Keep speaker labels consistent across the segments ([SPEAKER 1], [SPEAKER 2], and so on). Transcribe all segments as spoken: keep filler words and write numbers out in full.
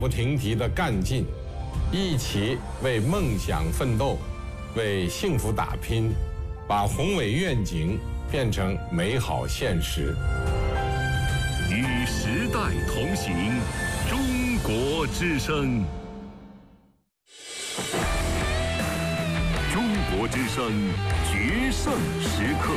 [SPEAKER 1] 不停蹄的干劲，一起为梦想奋斗，为幸福打拼，把宏伟愿景变成美好现实。
[SPEAKER 2] 与时代同行，中国之声。中国之声决胜时刻。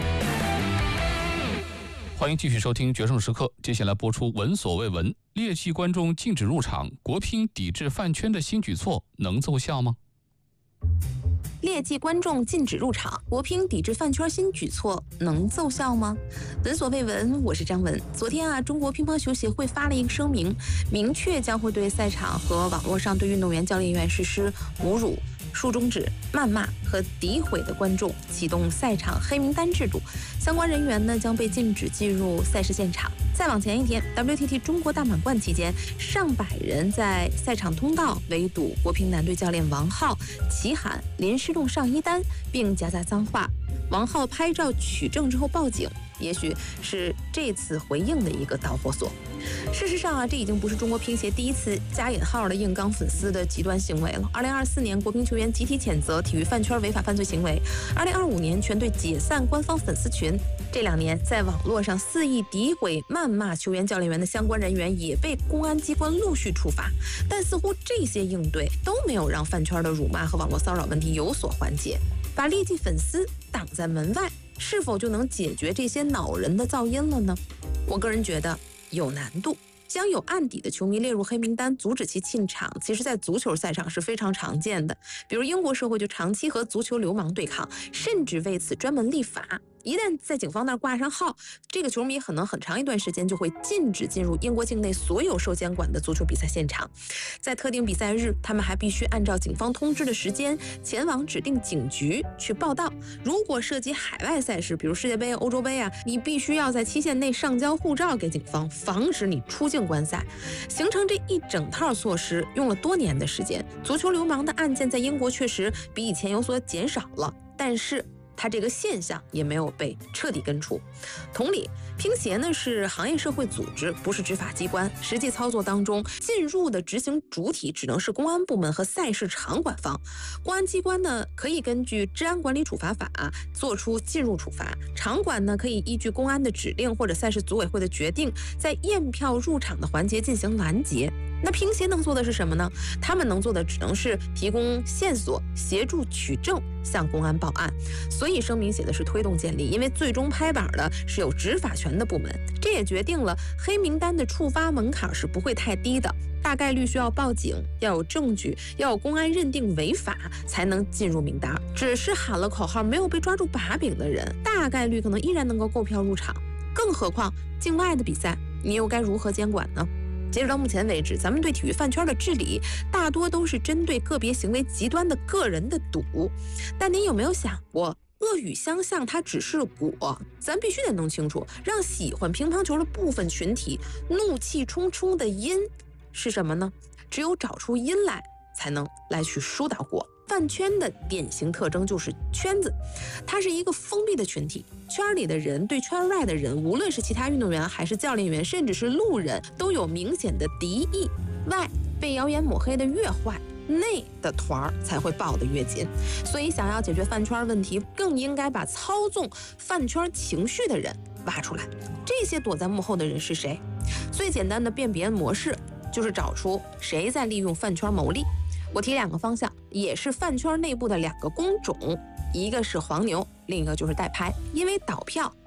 [SPEAKER 3] 欢迎继续收听《决胜时刻》，接下来播出闻所未闻：劣迹观众禁止入场，国乒抵制饭圈的新举措能奏效吗？
[SPEAKER 4] 劣迹观众禁止入场，国乒抵制饭圈新举措能奏效吗？闻所未闻，我是张文。昨天啊，中国乒乓球协会发了一个声明，明确将会对赛场和网络上对运动员、教练员实施侮辱、竖中指、谩骂和诋毁的观众启动赛场黑名单制度，相关人员呢将被禁止进入赛事现场。再往前一天 ，W T T 中国大满贯期间，上百人在赛场通道围堵国乒男队教练王皓，齐喊“林诗栋上一单”，并夹杂脏话。王皓拍照取证之后报警，也许是这次回应的一个导火索。事实上啊，这已经不是中国乒协第一次加引号的硬刚粉丝的极端行为了。二零二四年，国乒球员集体谴责体育饭圈违法犯罪行为；二零二五年，全队解散官方粉丝群。这两年，在网络上肆意诋毁、谩骂球员、教练员的相关人员也被公安机关陆续处罚。但似乎这些应对都没有让饭圈的辱骂和网络骚扰问题有所缓解。把劣迹粉丝挡在门外，是否就能解决这些恼人的噪音了呢？我个人觉得有难度。将有案底的球迷列入黑名单，阻止其进场，其实在足球赛场是非常常见的。比如英国社会就长期和足球流氓对抗，甚至为此专门立法。一旦在警方那儿挂上号，这个球迷可能很长一段时间就会禁止进入英国境内所有受监管的足球比赛现场。在特定比赛日，他们还必须按照警方通知的时间前往指定警局去报到。如果涉及海外赛事，比如世界杯、欧洲杯啊，你必须要在期限内上交护照给警方，防止你出境观赛。形成这一整套措施用了多年的时间，足球流氓的案件在英国确实比以前有所减少了，但是它这个现象也没有被彻底根除。同理，乒协呢是行业社会组织，不是执法机关，实际操作当中进入的执行主体只能是公安部门和赛事场管方。公安机关呢可以根据治安管理处罚法做出进入处罚，场馆呢可以依据公安的指令或者赛事组委会的决定，在验票入场的环节进行拦截。那乒协能做的是什么呢？他们能做的只能是提供线索，协助取证，向公安报案。所以声明写的是推动建立，因为最终拍板的是有执法权的部门。这也决定了黑名单的触发门槛是不会太低的，大概率需要报警，要有证据，要有公安认定违法才能进入名单。只是喊了口号没有被抓住把柄的人，大概率可能依然能够购票入场。更何况境外的比赛，你又该如何监管呢？截止到目前为止，咱们对体育饭圈的治理大多都是针对个别行为极端的个人的赌。但您有没有想过，恶语相向它只是果，咱必须得弄清楚，让喜欢乒乓球的部分群体怒气冲冲的因是什么呢？只有找出因来，才能来去疏导果。饭圈的典型特征就是圈子，它是一个封闭的群体，圈里的人对圈外的人，无论是其他运动员还是教练员，甚至是路人，都有明显的敌意。外被谣言抹黑的越坏，内的团才会抱得越紧。所以想要解决饭圈问题，更应该把操纵饭圈情绪的人挖出来。这些躲在幕后的人是谁？最简单的辨别模式就是找出谁在利用饭圈牟利。我提两个方向，也是饭圈内部的两个工种，一个是黄牛，另一个就是代拍。因为倒票